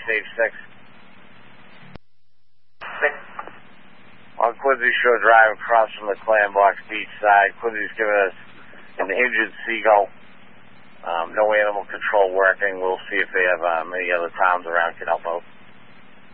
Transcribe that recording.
stage 6. 6. On Quincy Shore Drive across from the Clambox Beach side. Quincy's giving us an injured seagull. No animal control working. We'll see if they have any other towns around can help out.